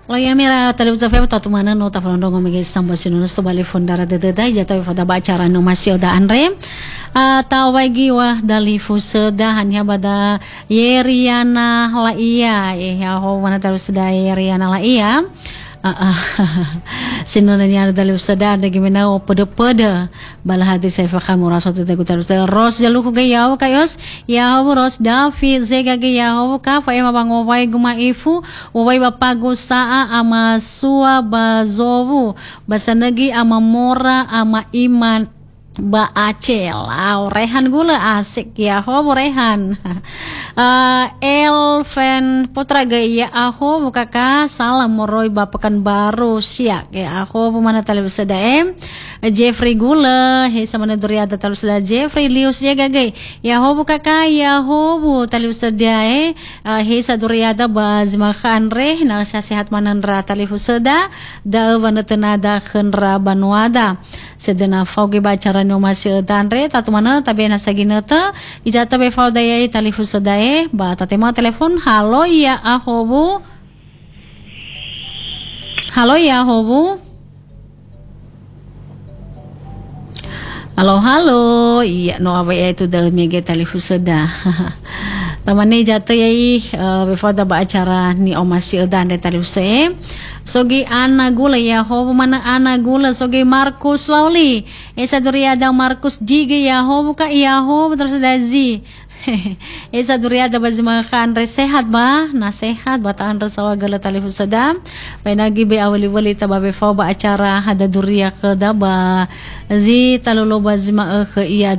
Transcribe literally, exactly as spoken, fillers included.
Lo ya mira televisão fevo tatu mana no ta falando ngomong samba sinu sto bali fondara de de ya ta foda bacara no masio da andre ta wagi wah dali fuseda hanya bada yeriana la iya ya ho mana terus da yeriana la iya sinonnya dali fuseda da gimana o pede pede bala hati saya fakam rasa tu ku terus ros jalu ku gayau kayos ya ros davi zega gayau ka fa ema bango wai guma ifu wai bapago saa ama sua bazovu basanagi ama mora ama iman ba acel au rehan gula asik ya ho rehan uh, elven putra gaya aho mukaka salam moroi bapakan baru siak ya aho pemana televisi daem Jeffrey gula he sama neduriada televisi Jeffrey lius ya gagai ya ho mukaka ya ho bu televisi dae uh, he saduriada bazmakan re na sehat manandra televisi da da wanatenada khenra banuada sedena fauge bacara no masih danre tatu mana tabe na saginata ija tabe faudaya telefon sodae ba tatema telepon halo ya ahobu halo ya ahobu halo halo iya no abe itu dalam mege telefon soda tamane jatuh yai uh, before ba acara ni omasi dan de taluse sogi ana gula ya ho mana ana gula sogi Markus Lauli esa duriada Markus jige ya ho buka ya ho terus dazi esa duriada bazmakan re sehat ba na sehat bataan rasawa gala talifu sadam painagi be awali wali tababe fa ba acara hada duria ke daba zi talulo bazma ke iya